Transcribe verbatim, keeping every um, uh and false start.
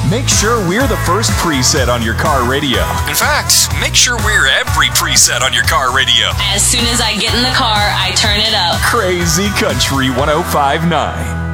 make sure we're the first preset on your car radio. In fact, make sure we're every preset on your car radio. As soon as I get in the car, I turn it up. Crazy Country one oh five point nine.